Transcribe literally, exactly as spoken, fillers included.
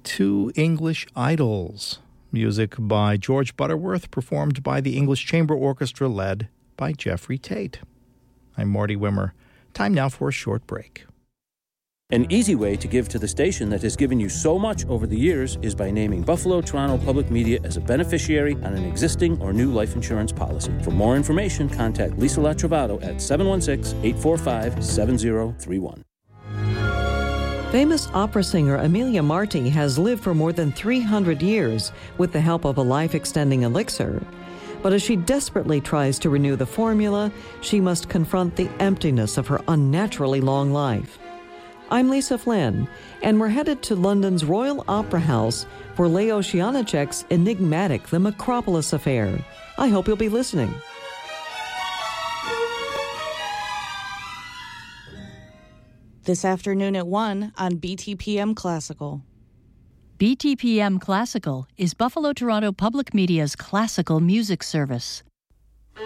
Two English Idols. Music by George Butterworth, performed by the English Chamber Orchestra, led by Jeffrey Tate. I'm Marty Wimmer. Time now for a short break. An easy way to give to the station that has given you so much over the years is by naming Buffalo Toronto Public Media as a beneficiary on an existing or new life insurance policy. For more information, contact Lisa Latrovato at seven one six, eight four five, seven zero three one. Famous opera singer Amelia Marti has lived for more than three hundred years with the help of a life-extending elixir. But as she desperately tries to renew the formula, she must confront the emptiness of her unnaturally long life. I'm Lisa Flynn, and we're headed to London's Royal Opera House for Leo Shianicek's enigmatic The Macropolis Affair. I hope you'll be listening. This afternoon at one on B T P M Classical. B T P M Classical is Buffalo Toronto Public Media's classical music service.